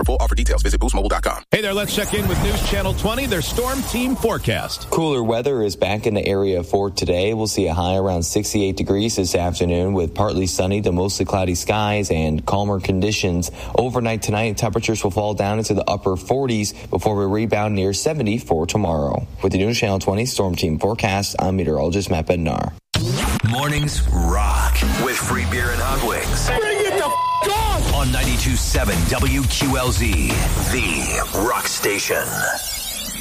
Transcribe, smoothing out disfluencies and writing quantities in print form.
full offer details, visit boostmobile.com. Hey there, let's check in with News Channel 20, their storm team forecast. Cooler weather is back in the area for today. We'll see a high around 68 degrees this afternoon with partly sunny to mostly cloudy skies and calmer conditions. Overnight tonight, temperatures will fall down into the upper 40s before we rebound near 70 for tomorrow. With the News Channel 20 storm team forecast, I'm meteorologist Matt Bednar. Mornings rock with free beer and hot wings. Bring it the on! On 92.7 WQLZ, the rock station.